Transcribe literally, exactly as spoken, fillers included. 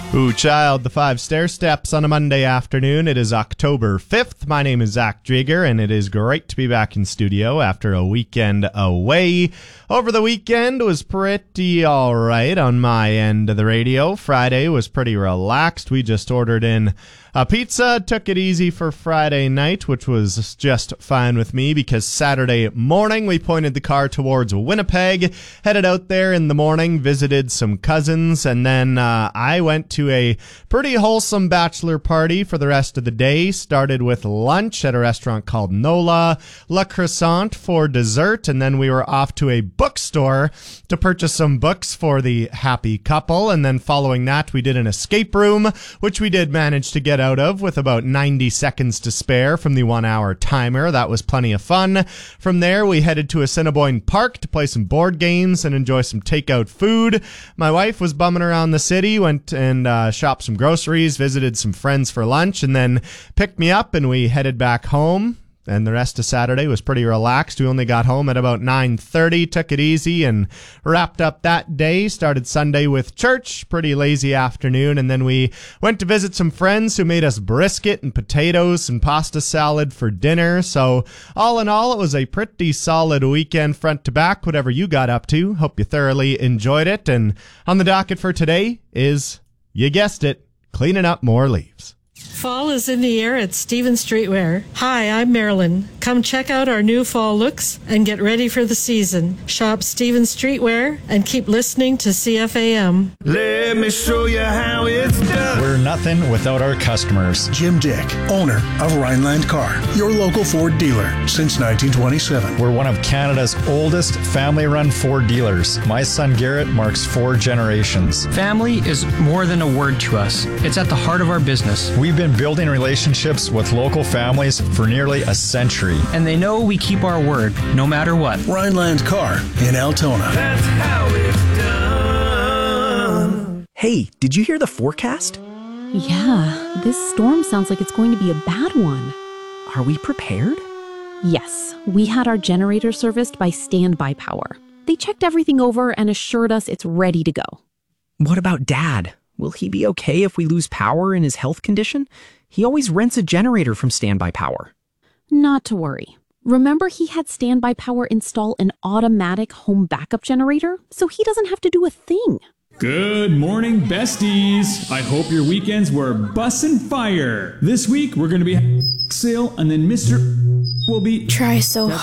Ooh, child, the five stair steps on a Monday afternoon. It is October fifth. My name is Zach Drieger, and it is great to be back in studio after a weekend away. Over the weekend was pretty all right on my end of the radio. Friday was pretty relaxed. We just ordered in a pizza, took it easy for Friday night, which was just fine with me because Saturday morning we pointed the car towards Winnipeg, headed out there in the morning, visited some cousins, and then uh, I went to a pretty wholesome bachelor party for the rest of the day. Started with lunch at a restaurant called Nola, La Croissant for dessert, and then we were off to a bookstore to purchase some books for the happy couple, and then following that we did an escape room, which we did manage to get out of with about ninety seconds to spare from the one hour timer. That was plenty of fun. From there, we headed to Assiniboine Park to play some board games and enjoy some takeout food. My wife was bumming around the city, went and uh, shopped some groceries, visited some friends for lunch, and then picked me up and we headed back home. And the rest of Saturday was pretty relaxed. We only got home at about nine thirty, took it easy, and wrapped up that day. Started Sunday with church, pretty lazy afternoon, and then we went to visit some friends who made us brisket and potatoes and pasta salad for dinner. So all in all, it was a pretty solid weekend front to back, whatever you got up to. Hope you thoroughly enjoyed it. And on the docket for today is, you guessed it, cleaning up more leaves. Fall is in the air at Stevens Streetwear. Hi, I'm Marilyn. Come check out our new fall looks and get ready for the season. Shop Stevens Streetwear and keep listening to C F A M. Let me show you how it's done. We're nothing without our customers. Jim Dick, owner of Rhineland Car, your local Ford dealer since nineteen twenty-seven. We're one of Canada's oldest family-run Ford dealers. My son Garrett marks four generations. Family is more than a word to us. It's at the heart of our business. We've been building relationships with local families for nearly a century. And they know we keep our word, no matter what. Rhineland Car in Altona. That's how it's done. Hey, did you hear the forecast? Yeah, this storm sounds like it's going to be a bad one. Are we prepared? Yes, we had our generator serviced by Standby Power. They checked everything over and assured us it's ready to go. What about Dad? Will he be okay if we lose power in his health condition? He always rents a generator from Standby Power. Not to worry. Remember, he had Standby Power install an automatic home backup generator, so he doesn't have to do a thing. Good morning, besties. I hope your weekends were bussin' fire. This week, we're going to be sale, and then Mister will be... Try so